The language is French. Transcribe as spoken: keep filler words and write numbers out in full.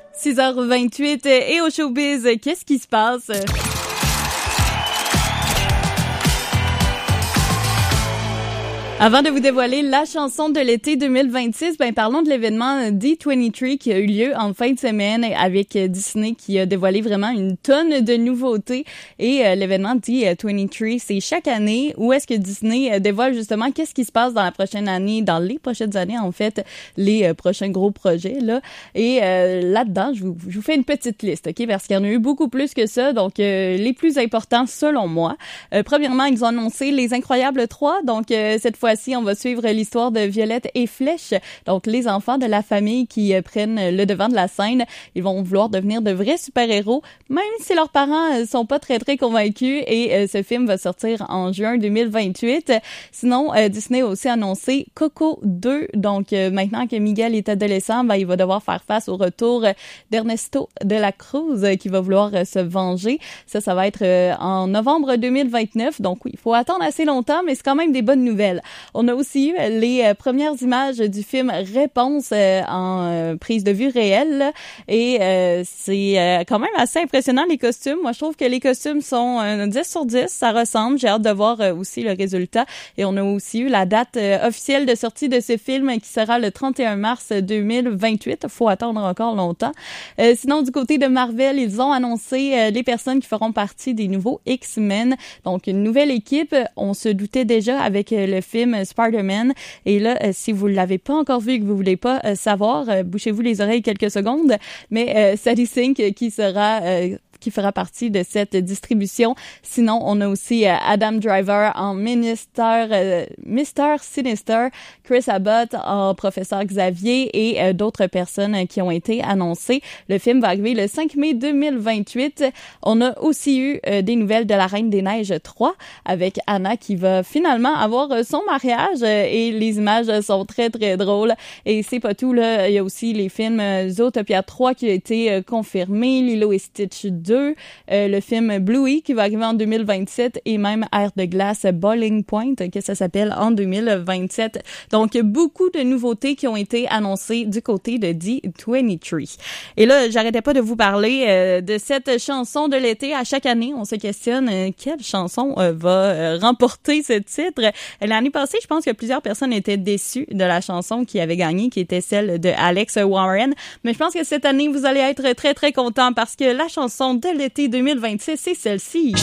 six heures vingt-huit et au showbiz, qu'est-ce qui se passe? Avant de vous dévoiler la chanson de l'été deux mille vingt-six, ben parlons de l'événement D vingt-trois qui a eu lieu en fin de semaine avec Disney qui a dévoilé vraiment une tonne de nouveautés. Et euh, l'événement D vingt-trois, c'est chaque année où est-ce que Disney euh, dévoile justement qu'est-ce qui se passe dans la prochaine année, dans les prochaines années en fait, les euh, prochains gros projets là. Et euh, là-dedans, je vous, je vous fais une petite liste, ok, parce qu'il y en a eu beaucoup plus que ça. Donc euh, les plus importants selon moi. Euh, premièrement, ils ont annoncé Les Incroyables trois. Donc euh, cette fois Voici, on va suivre l'histoire de Violette et Flèche, donc les enfants de la famille qui euh, prennent le devant de la scène. Ils vont vouloir devenir de vrais super-héros, même si leurs parents euh, sont pas très très convaincus. Et euh, ce film va sortir en juin deux mille vingt-huit. Sinon, euh, Disney a aussi annoncé Coco deux. Donc euh, maintenant que Miguel est adolescent, ben, il va devoir faire face au retour d'Ernesto de la Cruz euh, qui va vouloir euh, se venger. Ça, ça va être euh, en novembre deux mille vingt-neuf. Donc oui, il faut attendre assez longtemps, mais c'est quand même des bonnes nouvelles. On a aussi eu les euh, premières images du film Réponse euh, en euh, prise de vue réelle là. Et euh, c'est euh, quand même assez impressionnant les costumes. Moi, je trouve que les costumes sont euh, dix sur dix, ça ressemble. J'ai hâte de voir euh, aussi le résultat. Et on a aussi eu la date euh, officielle de sortie de ce film qui sera le trente et un mars deux mille vingt-huit. Faut attendre encore longtemps. Euh, sinon, du côté de Marvel, ils ont annoncé euh, les personnes qui feront partie des nouveaux X-Men. Donc, une nouvelle équipe. On se doutait déjà avec euh, le film Spider-Man. Et là, euh, si vous l'avez pas encore vu et que vous voulez pas euh, savoir, euh, bouchez-vous les oreilles quelques secondes. Mais euh, Sadie Sink qui sera euh, qui fera partie de cette distribution. Sinon, on a aussi euh, Adam Driver en Minister, euh, mister Sinister, Chris Abbott en Professeur Xavier et euh, d'autres personnes euh, qui ont été annoncées. Le film va arriver le cinq mai deux mille vingt-huit. On a aussi eu euh, des nouvelles de La Reine des Neiges trois avec Anna qui va finalement avoir euh, son mariage euh, et les images sont très très drôles. Et c'est pas tout, là. Il y a aussi les films euh, Zootopia trois qui a été euh, confirmé, Lilo et Stitch deux, Euh, le film Bluey qui va arriver en deux mille vingt-sept et même Air de glace Boiling Point que ça s'appelle en deux mille vingt-sept. Donc beaucoup de nouveautés qui ont été annoncées du côté de D vingt-trois. Et là, j'arrêtais pas de vous parler euh, de cette chanson de l'été. À chaque année, on se questionne euh, quelle chanson euh, va euh, remporter ce titre. L'année passée, je pense que plusieurs personnes étaient déçues de la chanson qui avait gagné, qui était celle de Alex Warren. Mais je pense que cette année, vous allez être très très contents parce que la chanson de l'été deux mille vingt-six, c'est celle-ci.